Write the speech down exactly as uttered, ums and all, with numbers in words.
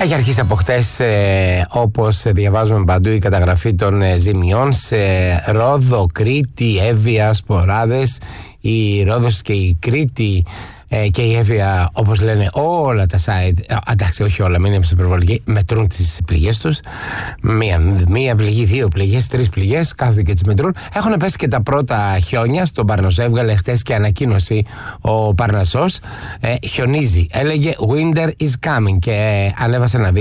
Έχει αρχίσει από χτες, ε, όπως διαβάζουμε παντού, η καταγραφή των ε, ζημιών σε Ρόδο, Κρήτη, Εύβοια, Σποράδες. Η Ρόδος και η Κρήτη ε, και η Εύβοια, όπως λένε όλα τα site, ε, εντάξει, όχι όλα, μην είναι υπερβολική, μετρούν τις πληγές τους. Μία, μία πληγή, δύο πληγές, τρεις πληγές, κάθονται και τις μετρούν. Έχουν πέσει και τα πρώτα χιόνια στον Παρνασσό. Έβγαλε χτες και ανακοίνωση ο Παρνασσός. Ε, χιονίζει. Έλεγε Winter is coming και ε, ανέβασε ένα βίντεο.